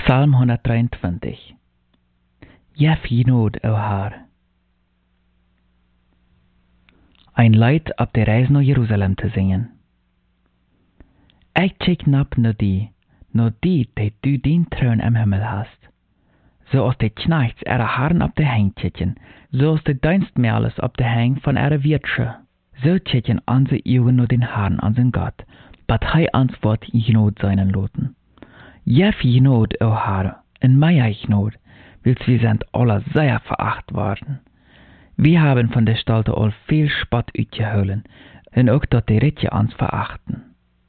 Psalm 123. Jef genood, o Heer. Ein Lied op de reis naar Jeruzalem te zingen. Ik kijk nap naar die dat du din troon im Himmel hast. Zoals de knechts ihre Haaren op de heng tjekken, zoals de Dienstmädels op de heng van ihre Wirtsche. So tjekken onze Augen naar den Herrn, unseren Gott, bat hij ons wordt genood seinen loten. Jef genood, o Herr, in meiner genood, wils wir sind alle sehr veracht worden. Wir haben von der Stalte all viel Spott uitgeholen, en ook dat die Ritje ons verachten.